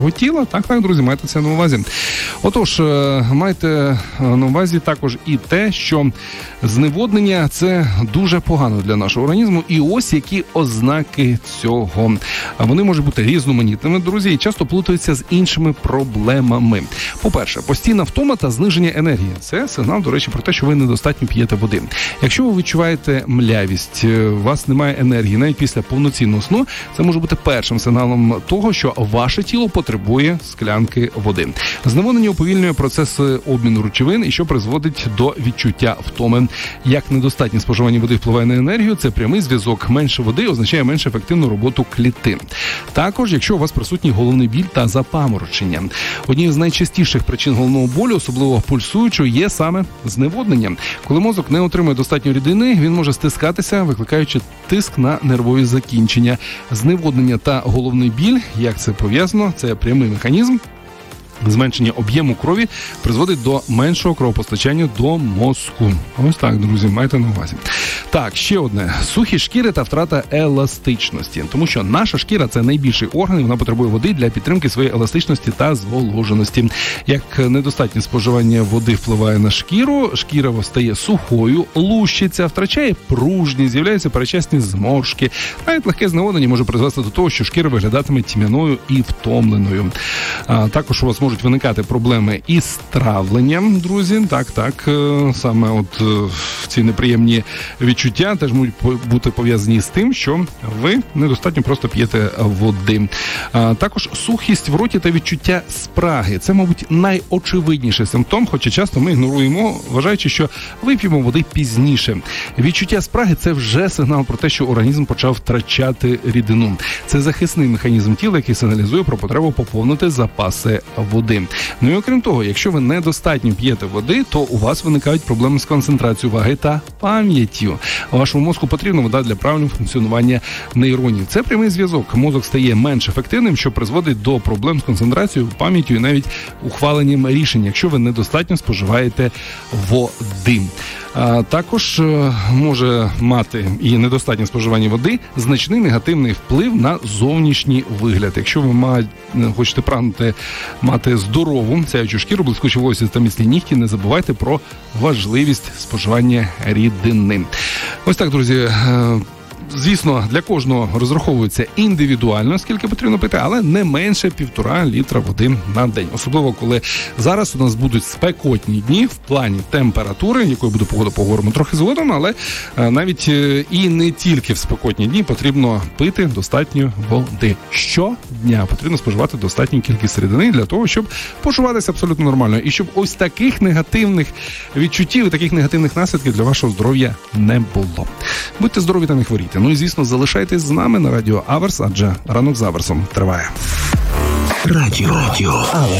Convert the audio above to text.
тіла. Так, друзі, майте це на увазі. Отож, майте на увазі також і те, що зневоднення – це дуже погано для нашого організму. І ось які ознаки цього. Вони можуть бути різноманітними, друзі, і часто плутаються з іншими проблемами. По-перше, постійна втома та зниження енергії. Це сигнал, до речі, про те, що ви недостатньо п'єте води. Якщо ви відчуваєте млявість, у вас немає енергії, навіть після повноцінного сну, це може бути першим сигналом того, що ваше тіло потребує склянки води. Зневоднення уповільнює процес обміну речовин, і що призводить до відчуття втоми. Як недостатнє споживання води впливає на енергію, це прямий зв'язок. Менше води означає менш ефективну роботу клітин. Також, якщо у вас присутній головний біль та запаморочення. Однією з найчастіших причин головного болю, особливо пульсуючого, є саме зневоднення. Коли мозок не отримує достатньо рідини, він може стискатися, викликаючи тиск на нервові закінчення. Зневоднення та головний біль, як це пов'язано, це прямий механізм. Зменшення об'єму крові призводить до меншого кровопостачання до мозку. Ось так, друзі, майте на увазі. Так, ще одне. Сухі шкіри та втрата еластичності. Тому що наша шкіра – це найбільший орган, і вона потребує води для підтримки своєї еластичності та зволоженості. Як недостатнє споживання води впливає на шкіру, шкіра стає сухою, лущиться, втрачає пружність, з'являються передчасні зморшки. Навіть легке зневоднення може призвести до того, що шкіра виглядатиме тьмяною і втомленою. Також у вас можуть виникати проблеми із травленням, друзі. Так. Саме от ці неприємні відчуття теж можуть бути пов'язані з тим, що ви недостатньо просто п'єте води. Також сухість в роті та відчуття спраги. Це, мабуть, найочевидніший симптом, хоча часто ми ігноруємо, вважаючи, що вип'ємо води пізніше. Відчуття спраги – це вже сигнал про те, що організм почав втрачати рідину. Це захисний механізм тіла, який сигналізує про потребу поповнити запаси води. Ну і окрім того, якщо ви недостатньо п'єте води, то у вас виникають проблеми з концентрацією уваги та пам'яттю. Вашому мозку потрібна вода для правильного функціонування нейронів. Це прямий зв'язок. Мозок стає менш ефективним, що призводить до проблем з концентрацією, пам'яттю і навіть ухваленням рішень, якщо ви недостатньо споживаєте води. Також може мати і недостатнє споживання води значний негативний вплив на зовнішній вигляд. Якщо ви хочете прагнути мати здорову сяючу шкіру, блискучі волосся та міцні нігті, не забувайте про важливість споживання рідини. Ось так, друзі. Звісно, для кожного розраховується індивідуально, скільки потрібно пити, але не менше 1,5 літра води на день. Особливо, коли зараз у нас будуть спекотні дні в плані температури, якою буде погода, поговоримо трохи згодом, але навіть і не тільки в спекотні дні потрібно пити достатньо води. Щодня потрібно споживати достатню кількість рідини для того, щоб почуватися абсолютно нормально. І щоб ось таких негативних відчуттів і таких негативних наслідків для вашого здоров'я не було. Будьте здорові та не хворійте. Ну і, звісно, залишайтесь з нами на радіо Аверс, адже ранок з Аверсом триває. Радіо Аверс.